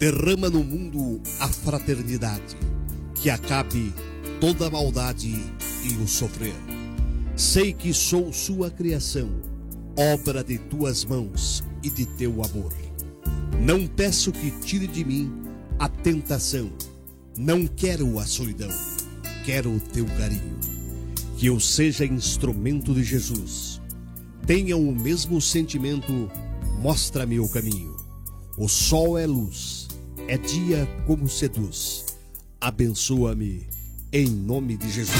Derrama no mundo a fraternidade, que acabe toda a maldade e o sofrer. Sei que sou sua criação, obra de tuas mãos e de teu amor. Não peço que tire de mim a tentação, não quero a solidão, quero o teu carinho. Que eu seja instrumento de Jesus, tenha o mesmo sentimento, mostra-me o caminho. O sol é luz, é dia como seduz, abençoa-me em nome de Jesus.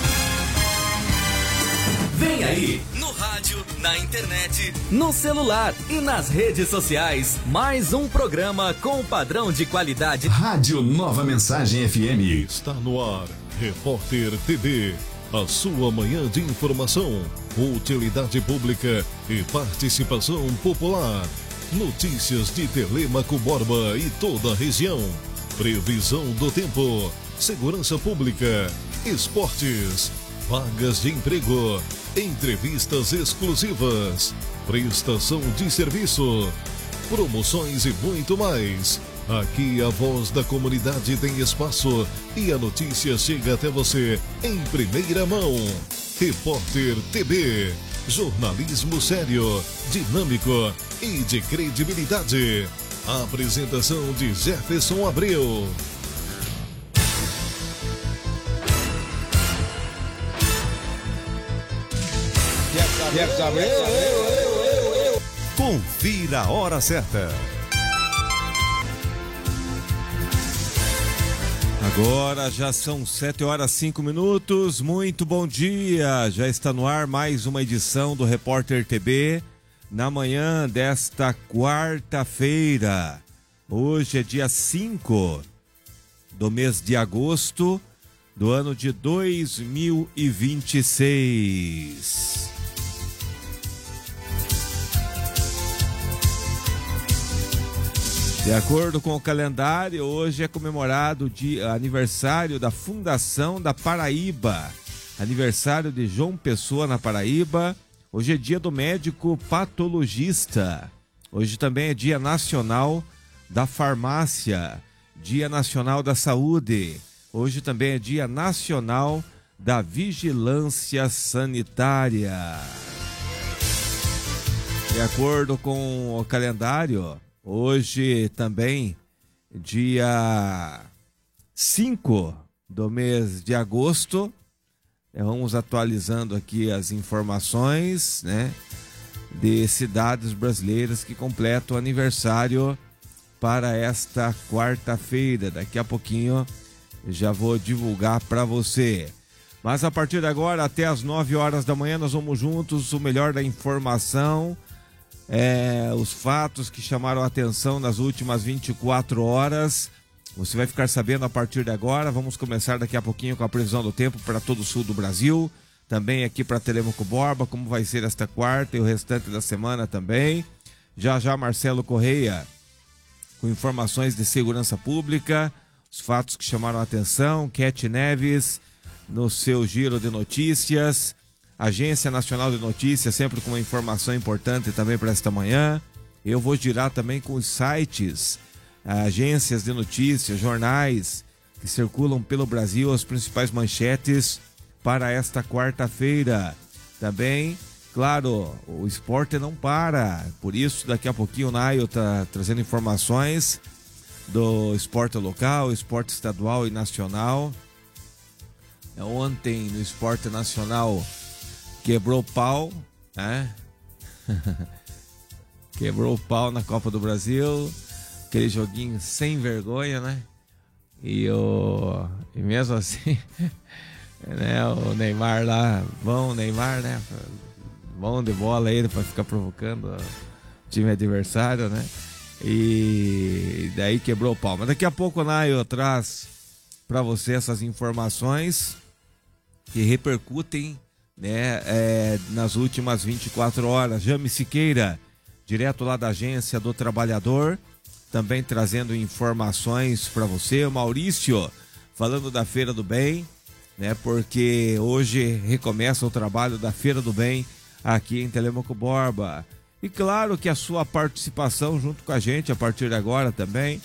Vem aí, no rádio, na internet, no celular e nas redes sociais, mais um programa com padrão de qualidade. Rádio Nova Mensagem FM. Está no ar, Repórter TV, a sua manhã de informação, utilidade pública e participação popular. Notícias de Telêmaco Borba e toda a região. Previsão do tempo, segurança pública, esportes, vagas de emprego, entrevistas exclusivas, prestação de serviço, promoções e muito mais. Aqui a voz da comunidade tem espaço e a notícia chega até você em primeira mão. Repórter TV, jornalismo sério, dinâmico e de credibilidade. A apresentação de Jefferson Abreu. Confira a hora certa. Agora já são 7h05. Muito bom dia. Já está no ar mais uma edição do Repórter TV na manhã desta quarta-feira. Hoje é dia 5 do mês de agosto do ano de 2026. De acordo com o calendário, hoje é comemorado o aniversário da Fundação da Paraíba, aniversário de João Pessoa na Paraíba. Hoje é dia do médico patologista. Hoje também é dia nacional da farmácia, dia nacional da saúde. Hoje também é dia nacional da vigilância sanitária. De acordo com o calendário, hoje também, dia 5 do mês de agosto, vamos atualizando aqui as informações, né, de cidades brasileiras que completam o aniversário para esta quarta-feira. Daqui a pouquinho já vou divulgar para você. Mas a partir de agora, até as 9 horas da manhã, nós vamos juntos, o melhor da informação, os fatos que chamaram a atenção nas últimas 24 horas. Você vai ficar sabendo a partir de agora. Vamos começar daqui a pouquinho com a previsão do tempo para todo o sul do Brasil. Também aqui para Telêmaco Borba, como vai ser esta quarta e o restante da semana também. Já já Marcelo Correia com informações de segurança pública, os fatos que chamaram a atenção. Cat Neves no seu giro de notícias. Agência Nacional de Notícias, sempre com uma informação importante também para esta manhã. Eu vou girar também com os sites, agências de notícias, jornais que circulam pelo Brasil, as principais manchetes para esta quarta-feira. Também, claro, o esporte não para, por isso daqui a pouquinho o Naio está trazendo informações do esporte local, esporte estadual e nacional. Ontem no esporte nacional quebrou o pau, né? Quebrou o pau na Copa do Brasil, aquele joguinho sem vergonha, né? E mesmo assim, né? O Neymar lá, bom Neymar, né? Bom de bola aí para ficar provocando o time adversário, né? E daí quebrou o pau. Mas daqui a pouco o Naio traz para você essas informações que repercutem, né, nas últimas 24 horas. Jame Siqueira, direto lá da Agência do Trabalhador, também trazendo informações para você. O Maurício, falando da Feira do Bem, né, porque hoje recomeça o trabalho da Feira do Bem aqui em Telêmaco Borba. E claro que a sua participação junto com a gente a partir de agora também,